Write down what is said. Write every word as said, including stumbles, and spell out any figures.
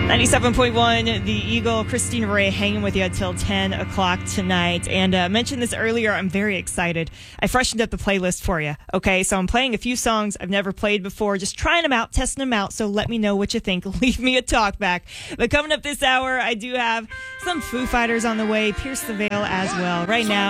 ninety-seven point one, The Eagle, Christina Ray hanging with you until ten o'clock tonight. And uh, mentioned this earlier, I'm very excited. I freshened up the playlist for you. Okay, so I'm playing a few songs I've never played before, just trying them out, testing them out. So let me know what you think. Leave me a talk back. But coming up this hour, I do have some Foo Fighters on the way, Pierce the Veil as well. Right now,